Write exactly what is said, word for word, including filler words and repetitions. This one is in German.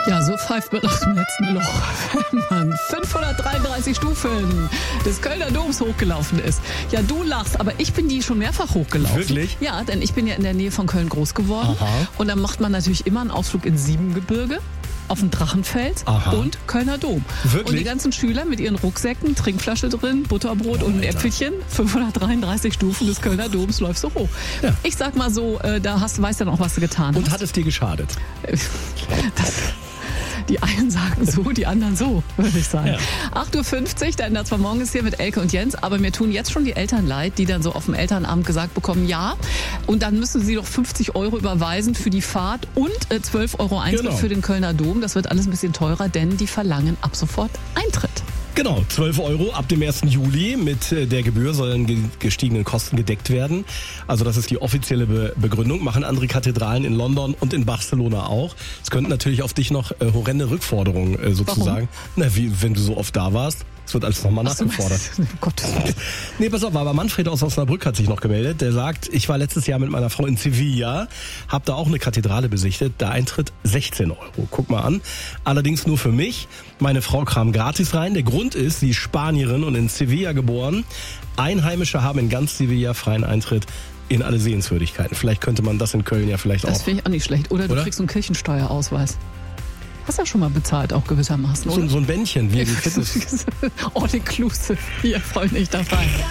Ja, so pfeift man aus dem letzten Loch, wenn man fünfhundertdreiunddreißig Stufen des Kölner Doms hochgelaufen ist. Ja, du lachst, aber ich bin die schon mehrfach hochgelaufen. Wirklich? Ja, denn ich bin ja in der Nähe von Köln groß geworden. Aha. Und dann macht man natürlich immer einen Ausflug ins Siebengebirge, auf den Drachenfels Aha. und Kölner Dom. Wirklich? Und die ganzen Schüler mit ihren Rucksäcken, Trinkflasche drin, Butterbrot Oh, und ein Alter. Äpfelchen, fünfhundertdreiunddreißig Stufen des Kölner Doms läufst du hoch. Ja. Ich sag mal so, äh, da hast, weißt du dann auch, was du getan Und hast. hat es dir geschadet? Das, die einen sagen so, die anderen so, würde ich sagen. Ja. acht Uhr fünfzig, der Ändert zwar morgens hier mit Elke und Jens, aber mir tun jetzt schon die Eltern leid, die dann so auf dem Elternabend gesagt bekommen, ja, und dann müssen sie doch fünfzig Euro überweisen für die Fahrt und äh, zwölf Euro Eintritt Genau. für den Kölner Dom. Das wird alles ein bisschen teurer, denn die verlangen ab sofort Eintritt. Genau, zwölf Euro ab dem ersten Juli. Mit äh, der Gebühr sollen ge- gestiegene Kosten gedeckt werden. Also das ist die offizielle Be- Begründung. Machen andere Kathedralen in London und in Barcelona auch. Es könnten natürlich auf dich noch äh, horrende Rückforderungen äh, sozusagen. Na, wie wenn du so oft da warst. Es wird alles nochmal Ach so, nachgefordert. um Gottes Willen. Nee, pass auf, aber Manfred aus Osnabrück hat sich noch gemeldet. Der sagt, ich war letztes Jahr mit meiner Frau in Sevilla, hab da auch eine Kathedrale besichtet. Der Eintritt sechzehn Euro. Guck mal an. Allerdings nur für mich. Meine Frau kam gratis rein. Der Grund ist, sie ist Spanierin und in Sevilla geboren. Einheimische haben in ganz Sevilla freien Eintritt in alle Sehenswürdigkeiten. Vielleicht könnte man das in Köln ja vielleicht Das auch. finde ich auch nicht schlecht. Oder du Oder? kriegst so einen Kirchensteuerausweis. Hast ja schon mal bezahlt, auch gewissermaßen, So, oder? so ein Bändchen wie die Fitness. All inclusive. Hier, freundlich dabei.